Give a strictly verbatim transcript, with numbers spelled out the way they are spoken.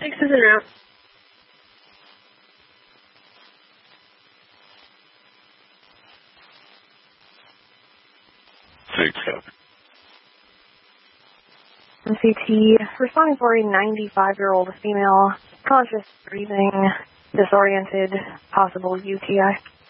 six is en route. six, copy. M C T, responding for a ninety-five-year-old female, conscious, breathing, disoriented, possible U T I.